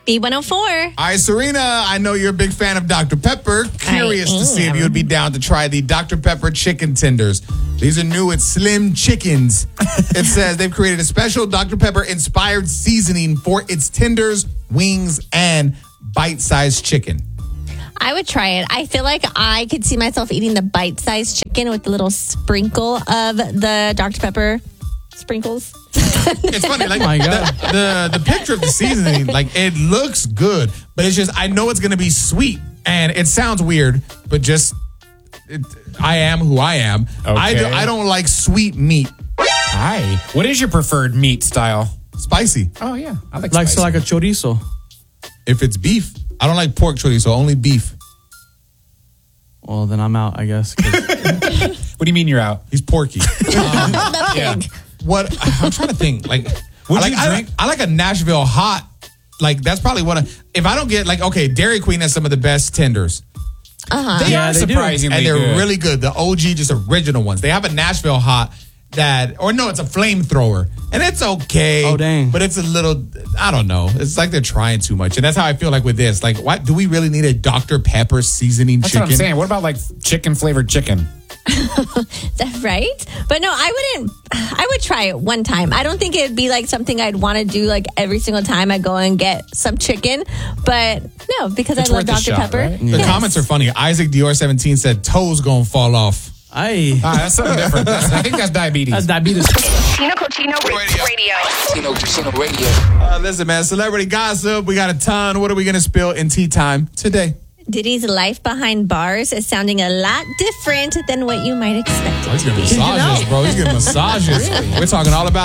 B104. All right, Serena, I know you're a big fan of Dr. Pepper. Curious to see if you would be down to try the Dr. Pepper chicken tenders. These are new and slim chickens. It says they've created a special Dr. Pepper-inspired seasoning for its tenders, wings, and bite-sized chicken. I would try it. I feel like I could see myself eating the bite-sized chicken with the little sprinkle of the Dr. Pepper sprinkles. It's funny, like the picture of the seasoning, like it looks good, but it's just I know it's gonna be sweet, and it sounds weird, but I am who I am. Okay. I don't like sweet meat. Hi. What is your preferred meat style? Spicy. Oh yeah, I like Like spicy. so, like a chorizo. If it's beef, I don't like pork chorizo, only beef. Well, then I'm out, I guess. What do you mean you're out? He's porky. The pig. What I'm trying to think, like, I like a Nashville hot. Like that's probably if I don't get Dairy Queen has some of the best tenders. They are they do. surprisingly And they're good. really good. The OG, just original ones. They have a Nashville hot it's a flamethrower. And it's okay. Oh, dang. But it's a little, I don't know. It's like they're trying too much. And that's how I feel like with this. Like, why do we really need a Dr. Pepper seasoning That's chicken? what I'm saying. What about like chicken flavored chicken? Right? But no, I would try it one time. I don't think it'd be like something I'd want to do like every single time I go and get some chicken. But no, because It's I love worth a Dr. shot, Pepper. right? The comments are funny. Isaac Dior 17 said toes gonna fall off. That's something different. I think that's diabetes. That's diabetes. Tino Cochino Radio. Tino Cochino Radio. Listen, man, celebrity gossip. We got a ton. What are we gonna spill in tea time today? Diddy's life behind bars is sounding a lot different than what you might expect it He's to getting be. massages, bro. He's getting massages. We're talking all about